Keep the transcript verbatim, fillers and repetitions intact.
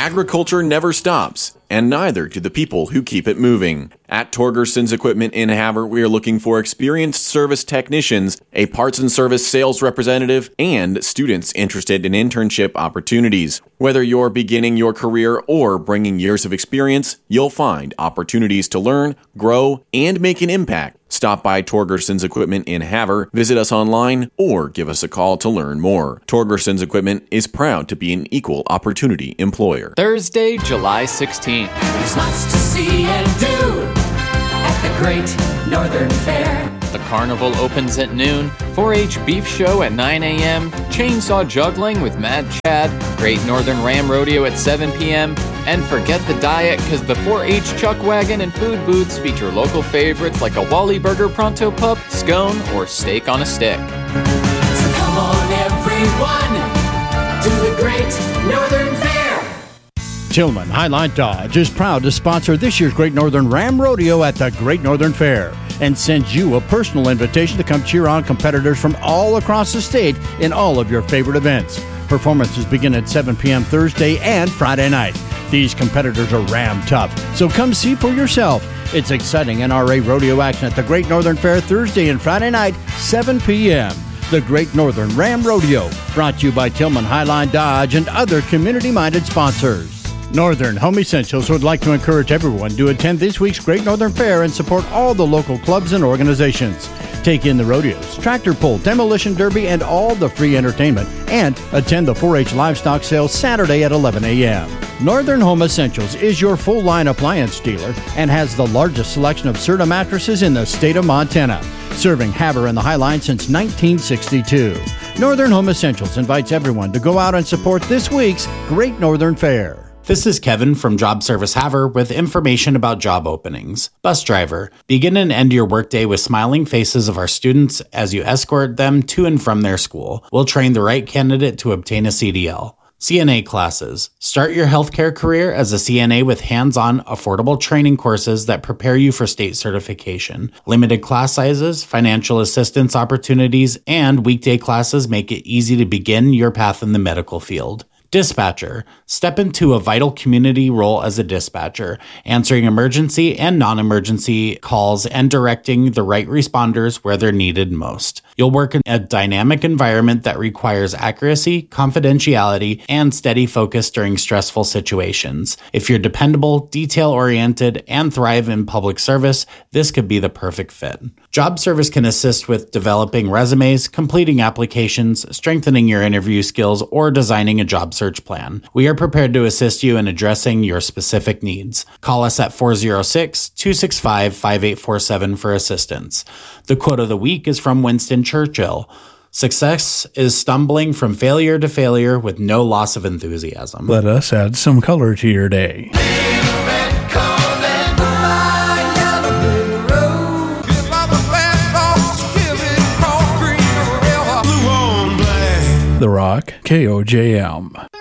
Agriculture never stops, and neither do the people who keep it moving. At Torgerson's Equipment in Havre, we are looking for experienced service technicians, a parts and service sales representative, and students interested in internship opportunities. Whether you're beginning your career or bringing years of experience, you'll find opportunities to learn, grow, and make an impact. Stop by Torgerson's Equipment in Havre, visit us online, or give us a call to learn more. Torgerson's Equipment is proud to be an equal opportunity employer. Thursday, July sixteenth. There's lots to see and do at the Great Northern Fair. The carnival opens at noon, four H beef show at nine a.m., chainsaw juggling with Mad Chad, Great Northern Ram Rodeo at seven p.m., and forget the diet because the four H chuck wagon and food booths feature local favorites like a Wally Burger Pronto Pup, scone, or steak on a stick. So come on everyone to the Great Northern Fair. Tillman Highline Dodge is proud to sponsor this year's Great Northern Ram Rodeo at the Great Northern Fair and sends you a personal invitation to come cheer on competitors from all across the state in all of your favorite events. Performances begin at seven p.m. Thursday and Friday night. These competitors are Ram tough, so come see for yourself. It's exciting N R A rodeo action at the Great Northern Fair Thursday and Friday night, seven p.m. The Great Northern Ram Rodeo, brought to you by Tillman Highline Dodge and other community-minded sponsors. Northern Home Essentials would like to encourage everyone to attend this week's Great Northern Fair and support all the local clubs and organizations. Take in the rodeos, tractor pull, demolition derby, and all the free entertainment, and attend the four H livestock sale Saturday at eleven a.m. Northern Home Essentials is your full-line appliance dealer and has the largest selection of Serta mattresses in the state of Montana, serving Havre and the Highline since nineteen sixty-two. Northern Home Essentials invites everyone to go out and support this week's Great Northern Fair. This is Kevin from Job Service Havre with information about job openings. Bus driver. Begin and end your workday with smiling faces of our students as you escort them to and from their school. We'll train the right candidate to obtain a C D L. C N A classes. Start your healthcare career as a C N A with hands-on, affordable training courses that prepare you for state certification. Limited class sizes, financial assistance opportunities, and weekday classes make it easy to begin your path in the medical field. Dispatcher. Step into a vital community role as a dispatcher, answering emergency and non-emergency calls and directing the right responders where they're needed most. You'll work in a dynamic environment that requires accuracy, confidentiality, and steady focus during stressful situations. If you're dependable, detail-oriented, and thrive in public service, this could be the perfect fit. Job Service can assist with developing resumes, completing applications, strengthening your interview skills, or designing a job search plan. We are prepared to assist you in addressing your specific needs. Call us at four oh six, two six five, five eight four seven for assistance. The quote of the week is from Winston Churchill. Success is stumbling from failure to failure with no loss of enthusiasm. Let us add some color to your day. The Rock, K O J M.